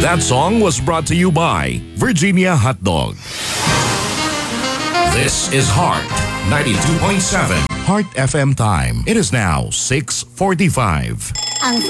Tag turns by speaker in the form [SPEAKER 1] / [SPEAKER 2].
[SPEAKER 1] That song was brought to you by Virginia Hotdog. This is Heart 92.7 Heart FM time. It is now 6:45.